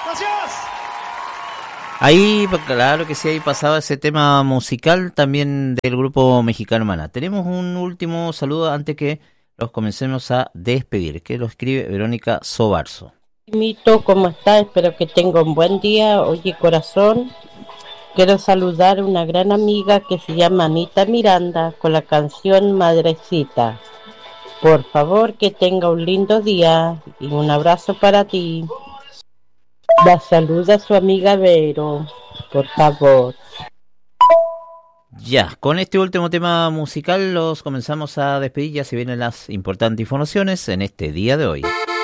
Ahí, claro que sí, ahí pasaba ese tema musical también del grupo mexicano Maná. Tenemos un último saludo antes que los comencemos a despedir, que lo escribe Verónica Sobarzo. Mito, ¿cómo estás? Espero que tenga un buen día. Oye, corazón, quiero saludar a una gran amiga que se llama Anita Miranda con la canción Madrecita. Por favor, que tenga un lindo día y un abrazo para ti. La saluda su amiga Vero, por favor. Ya, con este último tema musical los comenzamos a despedir, ya se vienen las importantes informaciones en este día de hoy.